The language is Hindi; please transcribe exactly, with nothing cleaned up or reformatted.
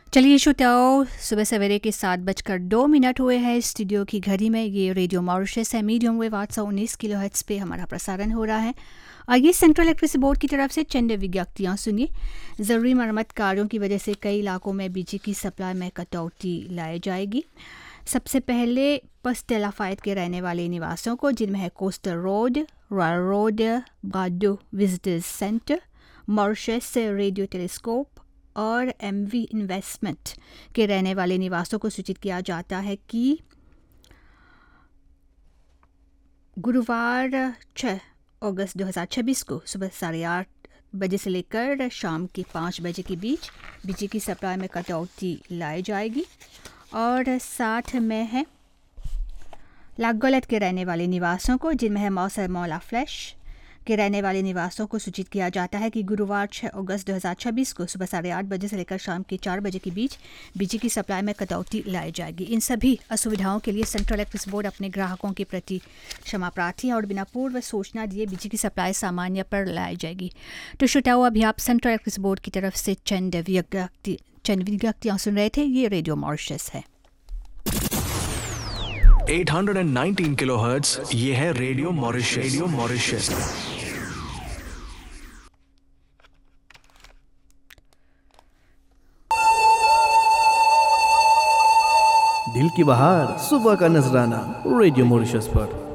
चलिए श्रोताओं, सुबह सवेरे के सात बजकर दो मिनट हुए हैं स्टूडियो की घड़ी में। ये रेडियो मॉरिशस है, मीडियम वेव आठ सौ उन्नीस किलो हर्ट्ज पे हमारा प्रसारण हो रहा है। आइए सेंट्रल इलेक्ट्रिसिटी बोर्ड की तरफ से चंद विज्ञप्तियाँ सुनिए। ज़रूरी मरम्मत कार्यों की वजह से कई इलाकों में बिजली की सप्लाई में कटौती लाई जाएगी। सबसे पहले पस्टेलाफाइट के रहने वाले निवासियों को, जिनमें है कोस्टल रोड, रॉयल रोड, बाडू visitors centre, Mauritius radio telescope और एमवी इन्वेस्टमेंट के रहने वाले निवासियों को सूचित किया जाता है कि गुरुवार छह अगस्त दो हज़ार छब्बीस को सुबह साढ़े आठ बजे से लेकर शाम के पाँच बजे के बीच बिजली की सप्लाई में कटौती लाई जाएगी। और साथ में है लागगलत के रहने वाले निवासियों को, जिनमें है मौसर मौला फ्लैश के रहने वाले निवासियों को सूचित किया जाता है कि गुरुवार छह अगस्त दो हज़ार छब्बीस को सुबह साढ़े आठ बजे से लेकर शाम के चार बजे के बीच बिजली की सप्लाई में कटौती लाई जाएगी। इन सभी असुविधाओं के लिए सेंट्रल इलेक्ट्रिसिटी बोर्ड अपने ग्राहकों के प्रति क्षमा प्रार्थी है और बिना पूर्व सूचना दिए बिजली की सप्लाई सामान्य पर लाई जाएगी। तो श्रोताओं, अभी आप सेंट्रल इलेक्ट्रिसिटी बोर्ड की तरफ से चंद विज्ञप्ति चंद विज्ञप्तियाँ सुन रहे थे। ये रेडियो मॉरिशस है। आठ सौ उन्नीस किलोहर्ट्ज़, ये है रेडियो मॉरिशस। Radio Mauritius. दिल की बहार, सुबह का नजराना, रेडियो मॉरिशस पर।